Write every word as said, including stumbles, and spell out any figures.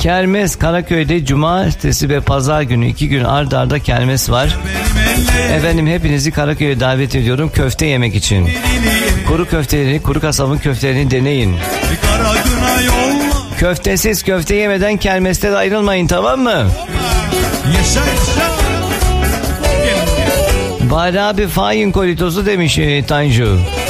Kermes Karaköy'de cumartesi ve pazar günü iki gün ard arda kermes var. Efendim hepinizi Karaköy'e davet ediyorum köfte yemek için. Kuru köftelerini, kuru kasabın köftelerini deneyin. Köftesiz köfte yemeden kermeste de ayrılmayın, tamam mı? Bari abi fahin kolitosu demiş e, Tanju.